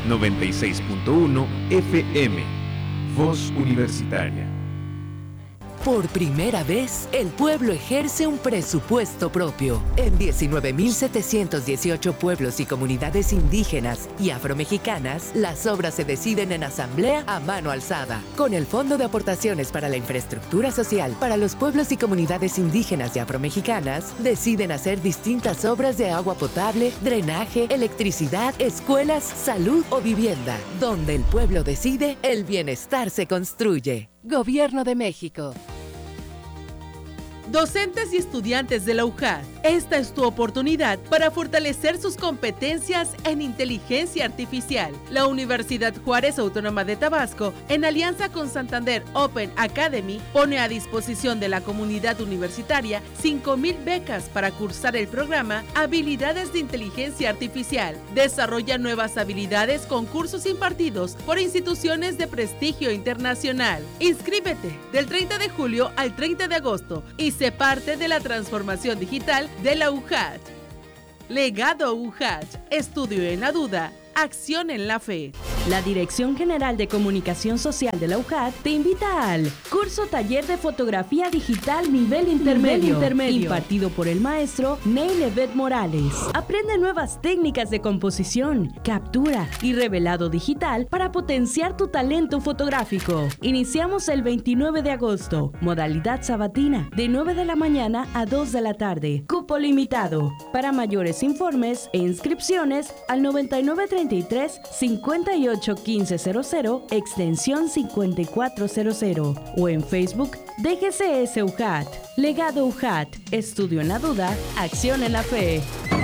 96.1 FM. Voz Universitaria. Por primera vez, el pueblo ejerce un presupuesto propio. En 19.718 pueblos y comunidades indígenas y afromexicanas, las obras se deciden en asamblea a mano alzada. Con el Fondo de Aportaciones para la Infraestructura Social para los pueblos y comunidades indígenas y afromexicanas, deciden hacer distintas obras de agua potable, drenaje, electricidad, escuelas, salud o vivienda. Donde el pueblo decide, el bienestar se construye. Gobierno de México. Docentes y estudiantes de la UJAT, esta es tu oportunidad para fortalecer sus competencias en inteligencia artificial. La Universidad Juárez Autónoma de Tabasco, en alianza con Santander Open Academy, pone a disposición de la comunidad universitaria 5,000 becas para cursar el programa Habilidades de Inteligencia Artificial. Desarrolla nuevas habilidades con cursos impartidos por instituciones de prestigio internacional. Inscríbete del 30 de julio al 30 de agosto y sé parte de la transformación digital de la UJAT. Legado UJAT, estudio en la duda, acción en la fe. La Dirección General de Comunicación Social de la UJAT te invita al curso Taller de Fotografía Digital Nivel Intermedio, impartido por el maestro Neil Evet Morales. Aprende nuevas técnicas de composición, captura y revelado digital para potenciar tu talento fotográfico. Iniciamos el 29 de agosto, modalidad sabatina, de 9 de la mañana a 2 de la tarde. Cupo limitado. Para mayores informes e inscripciones al 9933 581500, extensión 5400, o en Facebook DGCS UJAT. Legado UJAT, estudio en la duda, acción en la fe.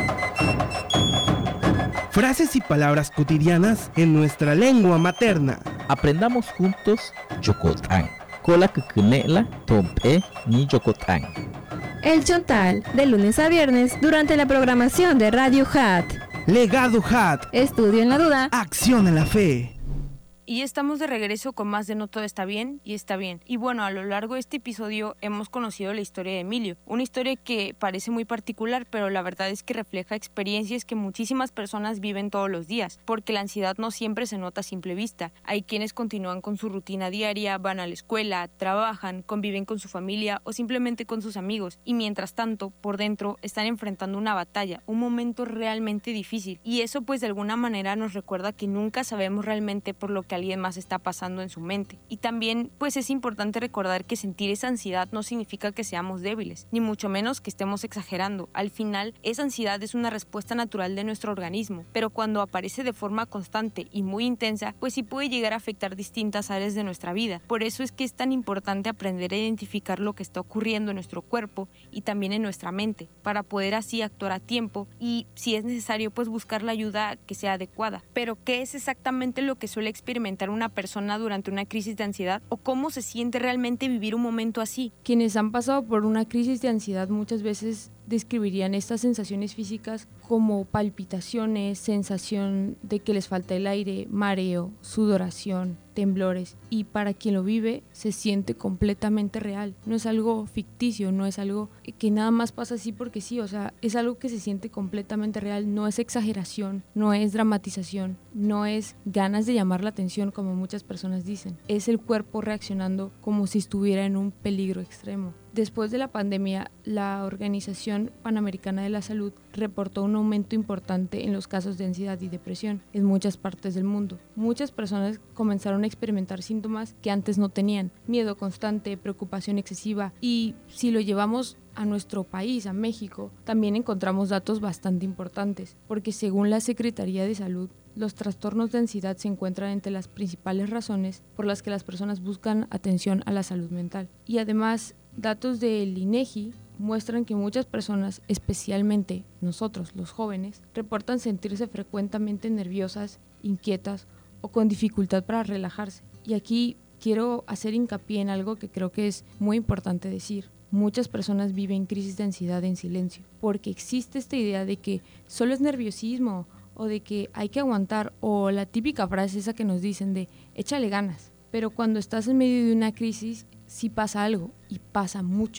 Frases y palabras cotidianas en nuestra lengua materna. Aprendamos juntos Yokotán. Kola kukunela tompe ni Yokotán. El Chontal, de lunes a viernes, durante la programación de Radio UJAT. Legado UJAT. Estudio en la duda. Acción en la fe. Y estamos de regreso con más de No Todo Está Bien y Está Bien. Y bueno, a lo largo de este episodio hemos conocido la historia de Emilio. Una historia que parece muy particular, pero la verdad es que refleja experiencias que muchísimas personas viven todos los días, porque la ansiedad no siempre se nota a simple vista. Hay quienes continúan con su rutina diaria, van a la escuela, trabajan, conviven con su familia o simplemente con sus amigos. Y mientras tanto, por dentro, están enfrentando una batalla, un momento realmente difícil. Y eso pues de alguna manera nos recuerda que nunca sabemos realmente por lo que alguien más está pasando en su mente. Y también pues es importante recordar que sentir esa ansiedad no significa que seamos débiles, ni mucho menos que estemos exagerando. Al final, esa ansiedad es una respuesta natural de nuestro organismo, pero cuando aparece de forma constante y muy intensa, pues sí puede llegar a afectar distintas áreas de nuestra vida. Por eso es que es tan importante aprender a identificar lo que está ocurriendo en nuestro cuerpo y también en nuestra mente, para poder así actuar a tiempo y, si es necesario, pues buscar la ayuda que sea adecuada. Pero ¿qué es exactamente lo que suele experimentar una persona durante una crisis de ansiedad, o cómo se siente realmente vivir un momento así? Quienes han pasado por una crisis de ansiedad muchas veces describirían estas sensaciones físicas como palpitaciones, sensación de que les falta el aire, mareo, sudoración, temblores, y para quien lo vive se siente completamente real. No es algo ficticio, no es algo que nada más pasa así porque sí, o sea, es algo que se siente completamente real, no es exageración, no es dramatización, no es ganas de llamar la atención como muchas personas dicen, es el cuerpo reaccionando como si estuviera en un peligro extremo. Después de la pandemia, la Organización Panamericana de la Salud reportó un aumento importante en los casos de ansiedad y depresión en muchas partes del mundo. Muchas personas comenzaron a experimentar síntomas que antes no tenían: miedo constante, preocupación excesiva, y si lo llevamos a nuestro país, a México, también encontramos datos bastante importantes, porque según la Secretaría de Salud, los trastornos de ansiedad se encuentran entre las principales razones por las que las personas buscan atención a la salud mental. Y además, datos del INEGI muestran que muchas personas, especialmente nosotros, los jóvenes, reportan sentirse frecuentemente nerviosas, inquietas o con dificultad para relajarse. Y aquí quiero hacer hincapié en algo que creo que es muy importante decir. Muchas personas viven crisis de ansiedad en silencio, porque existe esta idea de que solo es nerviosismo, o de que hay que aguantar, o la típica frase esa que nos dicen de échale ganas. Pero cuando estás en medio de una crisis, sí pasa algo, y pasa mucho.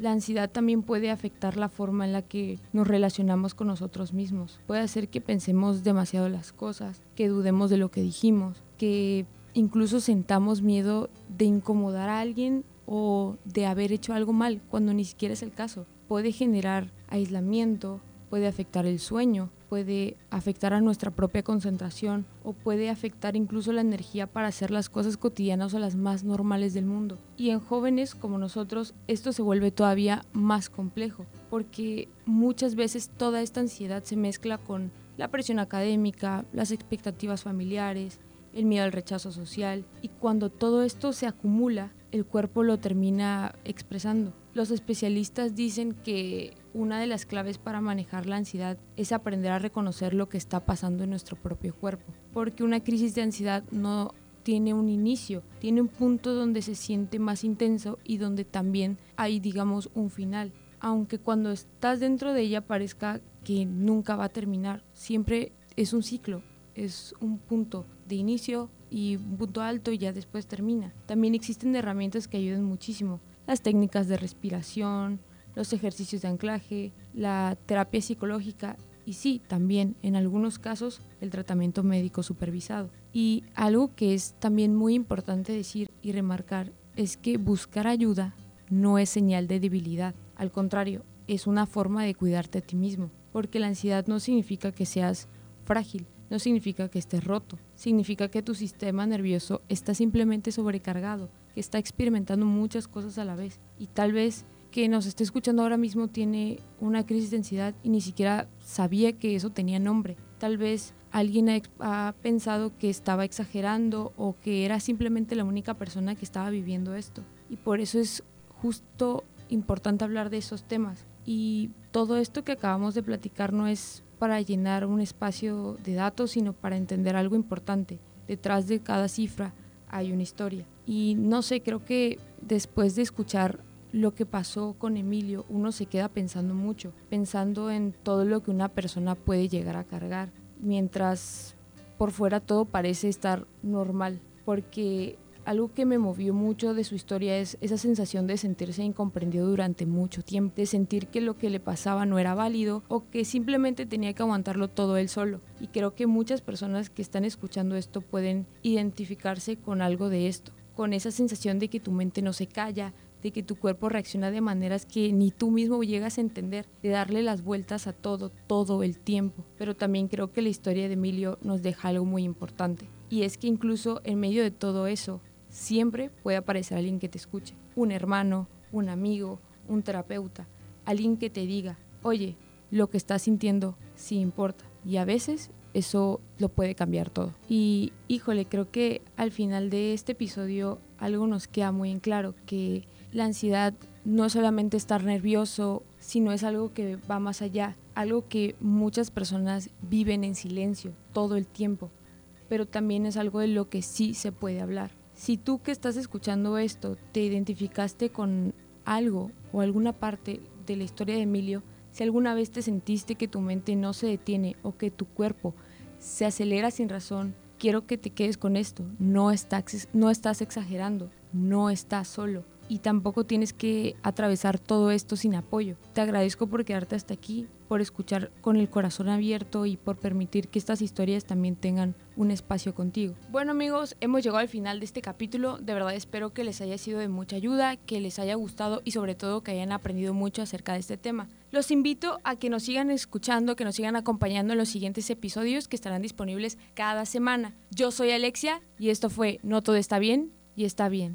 La ansiedad también puede afectar la forma en la que nos relacionamos con nosotros mismos. Puede hacer que pensemos demasiado las cosas, que dudemos de lo que dijimos, que incluso sentamos miedo de incomodar a alguien o de haber hecho algo mal cuando ni siquiera es el caso. Puede generar aislamiento, puede afectar el sueño, puede afectar a nuestra propia concentración o puede afectar incluso la energía para hacer las cosas cotidianas o las más normales del mundo. Y en jóvenes como nosotros esto se vuelve todavía más complejo porque muchas veces toda esta ansiedad se mezcla con la presión académica, las expectativas familiares, el miedo al rechazo social y cuando todo esto se acumula, el cuerpo lo termina expresando. Los especialistas dicen que una de las claves para manejar la ansiedad es aprender a reconocer lo que está pasando en nuestro propio cuerpo, porque una crisis de ansiedad no tiene un inicio, tiene un punto donde se siente más intenso y donde también hay, digamos, un final. Aunque cuando estás dentro de ella parezca que nunca va a terminar, siempre es un ciclo, es un punto de inicio y un punto alto y ya después termina. También existen herramientas que ayudan muchísimo, las técnicas de respiración, los ejercicios de anclaje, la terapia psicológica y sí, también en algunos casos el tratamiento médico supervisado. Y algo que es también muy importante decir y remarcar es que buscar ayuda no es señal de debilidad, al contrario, es una forma de cuidarte a ti mismo, porque la ansiedad no significa que seas frágil, no significa que estés roto, significa que tu sistema nervioso está simplemente sobrecargado, que está experimentando muchas cosas a la vez y tal vez que nos esté escuchando ahora mismo tiene una crisis de ansiedad y ni siquiera sabía que eso tenía nombre. Tal vez alguien ha pensado que estaba exagerando o que era simplemente la única persona que estaba viviendo esto. Y por eso es justo importante hablar de esos temas. Y todo esto que acabamos de platicar no es para llenar un espacio de datos, sino para entender algo importante. Detrás de cada cifra hay una historia. Y no sé, creo que después de escuchar lo que pasó con Emilio, uno se queda pensando mucho, pensando en todo lo que una persona puede llegar a cargar, mientras por fuera todo parece estar normal, porque algo que me movió mucho de su historia es esa sensación de sentirse incomprendido durante mucho tiempo, de sentir que lo que le pasaba no era válido o que simplemente tenía que aguantarlo todo él solo. Y creo que muchas personas que están escuchando esto pueden identificarse con algo de esto, con esa sensación de que tu mente no se calla, de que tu cuerpo reacciona de maneras que ni tú mismo llegas a entender, de darle las vueltas a todo el tiempo. Pero también creo que la historia de Emilio nos deja algo muy importante, y es que incluso en medio de todo eso, siempre puede aparecer alguien que te escuche, un hermano, un amigo, un terapeuta, alguien que te diga, oye, lo que estás sintiendo sí importa, y a veces eso lo puede cambiar todo. Y híjole, creo que al final de este episodio algo nos queda muy en claro, que la ansiedad no es solamente estar nervioso, sino es algo que va más allá, algo que muchas personas viven en silencio todo el tiempo, pero también es algo de lo que sí se puede hablar. Si tú que estás escuchando esto te identificaste con algo o alguna parte de la historia de Emilio, si alguna vez te sentiste que tu mente no se detiene o que tu cuerpo se acelera sin razón, quiero que te quedes con esto. No estás exagerando, no estás solo y tampoco tienes que atravesar todo esto sin apoyo. Te agradezco por quedarte hasta aquí, por escuchar con el corazón abierto y por permitir que estas historias también tengan un espacio contigo. Bueno amigos, hemos llegado al final de este capítulo. De verdad espero que les haya sido de mucha ayuda, que les haya gustado y sobre todo que hayan aprendido mucho acerca de este tema. Los invito a que nos sigan escuchando, que nos sigan acompañando en los siguientes episodios que estarán disponibles cada semana. Yo soy Alexia y esto fue No Todo Está Bien y Está Bien.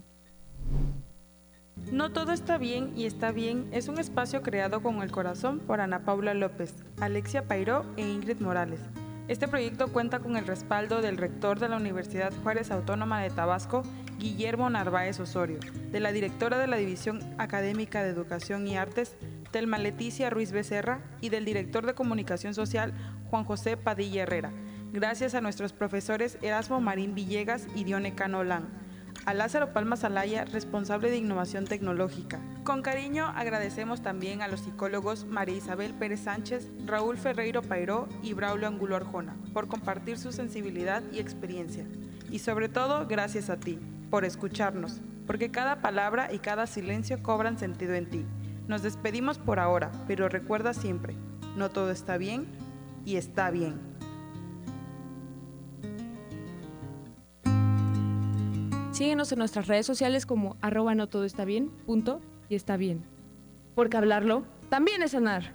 No todo está bien y está bien es un espacio creado con el corazón por Ana Paula López, Alexia Pairó e Ingrid Morales. Este proyecto cuenta con el respaldo del rector de la Universidad Juárez Autónoma de Tabasco, Guillermo Narváez Osorio, de la directora de la División Académica de Educación y Artes, Telma Leticia Ruiz Becerra, y del director de Comunicación Social, Juan José Padilla Herrera. Gracias a nuestros profesores Erasmo Marín Villegas y Dione Cano Lan. A Lázaro Palma Salaya, responsable de Innovación Tecnológica. Con cariño agradecemos también a los psicólogos María Isabel Pérez Sánchez, Raúl Ferreiro Pairó y Braulio Angulo Arjona por compartir su sensibilidad y experiencia. Y sobre todo, gracias a ti, por escucharnos, porque cada palabra y cada silencio cobran sentido en ti. Nos despedimos por ahora, pero recuerda siempre, no todo está bien y está bien. Síguenos en nuestras redes sociales como @notodoestabien, y está bien. Porque hablarlo también es sanar.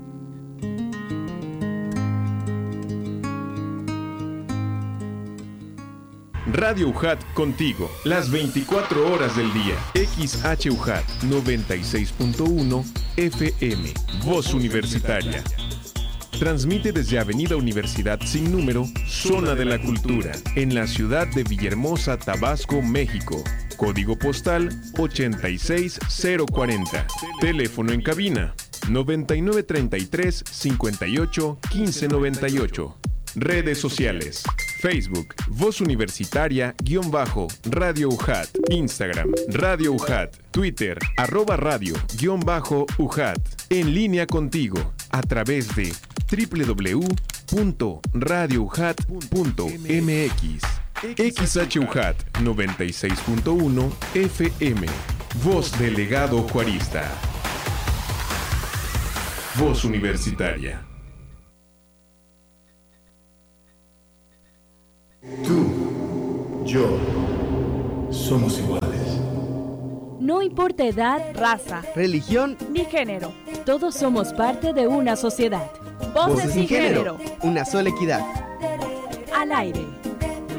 Radio UJAT contigo, las 24 horas del día. XHUJAT 96.1 FM, Voz Universitaria. Transmite desde Avenida Universidad sin número, Zona de la Cultura, en la ciudad de Villahermosa, Tabasco, México. Código postal 86040. Teléfono en cabina 9933 58 1598. Redes sociales: Facebook, Voz Universitaria-Radio UJAT, Instagram, Radio UJAT, Twitter, @radio_UJAT. En línea contigo, a través de www.radioujat.mx. XHUJAT 96.1 FM, Voz Delegado Juarista. Voz Universitaria. Tú, yo, somos iguales. No importa edad, raza, religión ni género. Todos somos parte de una sociedad. Voces sin género, una sola equidad. Al aire.